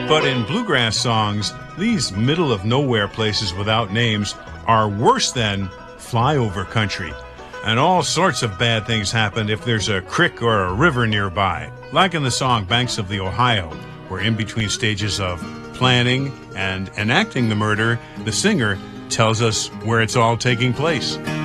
But in bluegrass songs, these middle-of-nowhere places without names are worse than flyover country. And all sorts of bad things happen if there's a creek or a river nearby. Like in the song Banks of the Ohio, where in between stages of planning and enacting the murder, the singer tells us where it's all taking place.